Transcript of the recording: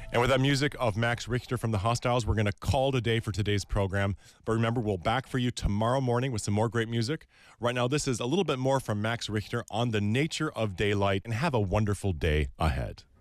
And with that music of Max Richter from the Hostiles, we're going to call it a day for today's program. But remember, we'll back for you tomorrow morning with some more great music. Right now, this is a little bit more from Max Richter on the nature of daylight, and have a wonderful day ahead.